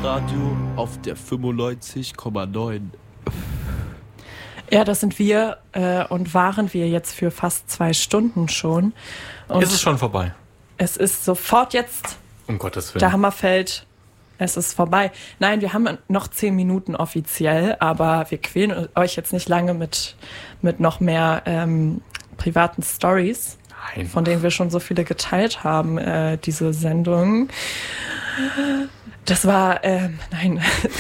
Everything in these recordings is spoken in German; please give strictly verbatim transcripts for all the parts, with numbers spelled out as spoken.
Live-Radio auf der fünfundneunzig Komma neun. Ja, das sind wir äh, und waren wir jetzt für fast zwei Stunden schon. Und ist es schon vorbei? Es ist sofort jetzt, um Gottes Willen, der Hammer fällt. Es ist vorbei. Nein, wir haben noch zehn Minuten offiziell, aber wir quälen euch jetzt nicht lange mit, mit noch mehr ähm, privaten Stories, Nein. von denen wir schon so viele geteilt haben, äh, diese Sendung. Das war, ähm, nein,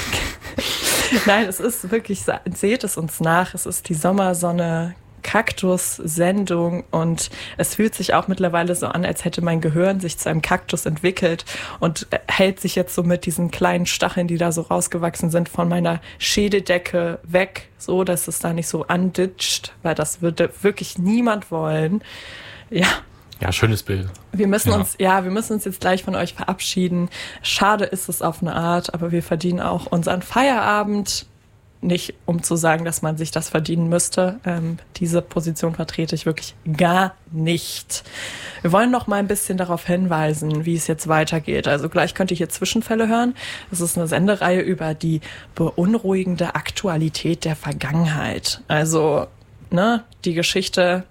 nein, es ist wirklich, seht es uns nach, es ist die Sommersonne Kaktus-Sendung und es fühlt sich auch mittlerweile so an, als hätte mein Gehirn sich zu einem Kaktus entwickelt und hält sich jetzt so mit diesen kleinen Stacheln, die da so rausgewachsen sind, von meiner Schädeldecke weg, so dass es da nicht so anditscht, weil das würde wirklich niemand wollen. Ja. Ja, schönes Bild. Wir müssen ja. uns, ja, wir müssen uns jetzt gleich von euch verabschieden. Schade ist es auf eine Art, aber wir verdienen auch unseren Feierabend. Nicht, um zu sagen, dass man sich das verdienen müsste. Ähm, diese Position vertrete ich wirklich gar nicht. Wir wollen noch mal ein bisschen darauf hinweisen, wie es jetzt weitergeht. Also gleich könnt ihr hier Zwischenfälle hören. Das ist eine Sendereihe über die beunruhigende Aktualität der Vergangenheit. Also, ne, die Geschichte,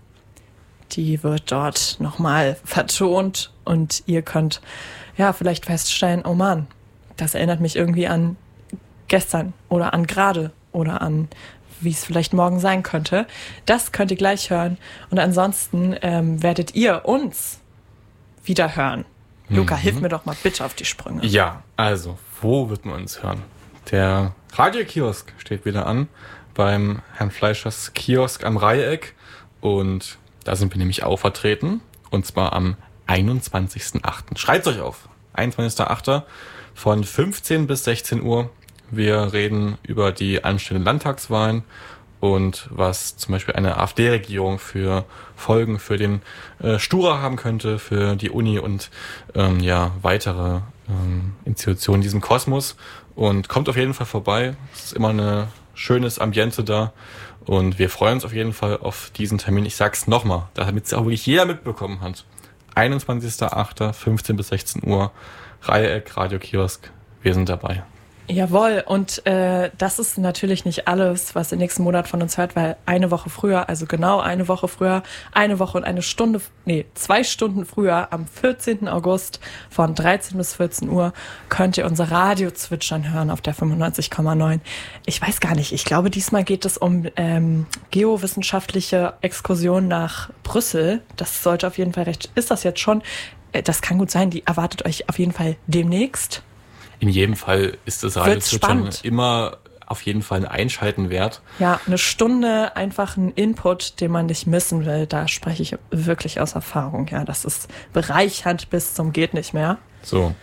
die wird dort noch mal vertont und ihr könnt ja vielleicht feststellen, oh Mann, das erinnert mich irgendwie an gestern oder an gerade oder an, wie es vielleicht morgen sein könnte. Das könnt ihr gleich hören. Und ansonsten ähm, werdet ihr uns wieder hören. Mhm. Luca, hilf mir doch mal bitte auf die Sprünge. Ja, also, wo wird man uns hören? Der Radiokiosk steht wieder an beim Herrn Fleischers Kiosk am Dreieck. Und da sind wir nämlich auch vertreten. Und zwar am einundzwanzigsten achten Schreibt's euch auf. einundzwanzigsten achten von fünfzehn bis sechzehn Uhr. Wir reden über die anstehenden Landtagswahlen und was zum Beispiel eine AfD-Regierung für Folgen für den äh, Stura haben könnte, für die Uni und ähm, ja weitere ähm, Institutionen in diesem Kosmos. Und kommt auf jeden Fall vorbei. Es ist immer ein schönes Ambiente da und wir freuen uns auf jeden Fall auf diesen Termin. Ich sag's nochmal, damit es auch wirklich jeder mitbekommen hat. einundzwanzigsten achten fünfzehn bis sechzehn Uhr, Dreieck, Radiokiosk, wir sind dabei. Jawohl, und äh, das ist natürlich nicht alles, was im nächsten Monat von uns hört, weil eine Woche früher, also genau eine Woche früher, eine Woche und eine Stunde, nee, zwei Stunden früher, am vierzehnten August von dreizehn bis vierzehn Uhr, könnt ihr unser Radio zwitschern hören auf der fünfundneunzig Komma neun. Ich weiß gar nicht, ich glaube, diesmal geht es um ähm, geowissenschaftliche Exkursion nach Brüssel. Das sollte auf jeden Fall recht, ist das jetzt schon? Äh, das kann gut sein, die erwartet euch auf jeden Fall demnächst. In jedem Fall ist das Radiozwitschern immer auf jeden Fall ein Einschalten wert. Ja, eine Stunde einfach ein Input, den man nicht missen will. Da spreche ich wirklich aus Erfahrung. Ja, das ist bereichernd bis zum geht nicht mehr. So,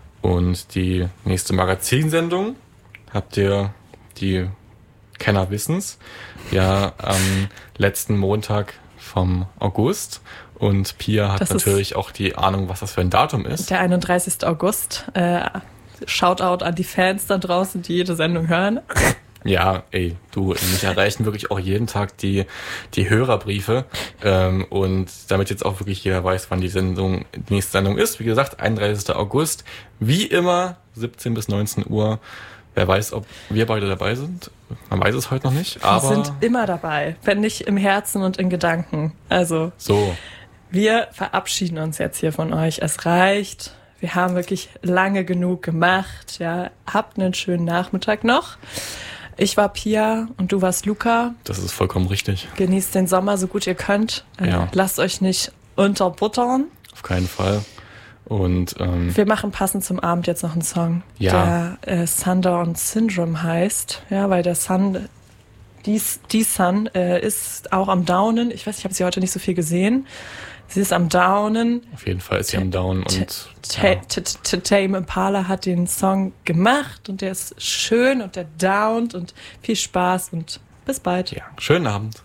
und die nächste Magazinsendung habt ihr, die Kenner wissen's, ja am letzten Montag vom August. Und Pia hat das natürlich auch die Ahnung, was das für ein Datum ist. Der einunddreißigsten August. Äh, Shoutout an die Fans da draußen, die jede Sendung hören. Ja, ey, du, mich erreichen wirklich auch jeden Tag die die Hörerbriefe ähm, und damit jetzt auch wirklich jeder weiß, wann die Sendung, die nächste Sendung ist. Wie gesagt, einunddreißigsten August, wie immer, siebzehn bis neunzehn Uhr. Wer weiß, ob wir beide dabei sind. Man weiß es heute noch nicht, aber... Wir sind immer dabei, wenn nicht im Herzen und in Gedanken. Also, so. Wir verabschieden uns jetzt hier von euch. Es reicht. Wir haben wirklich lange genug gemacht. Ja, habt einen schönen Nachmittag noch. Ich war Pia und du warst Luca. Das ist vollkommen richtig. Genießt den Sommer so gut ihr könnt. Äh, ja. Lasst euch nicht unterbuttern. Auf keinen Fall. Und ähm, wir machen passend zum Abend jetzt noch einen Song, ja. der äh, Sundown Syndrome heißt. Ja, weil der Sun, die, die Sun äh, ist auch am Downen. Ich weiß, ich habe sie heute nicht so viel gesehen. Sie ist am Downen. Auf jeden Fall ist sie am Downen. Und Tame Impala hat den Song gemacht und der ist schön und der downt und viel Spaß und bis bald. Ja, schönen Abend.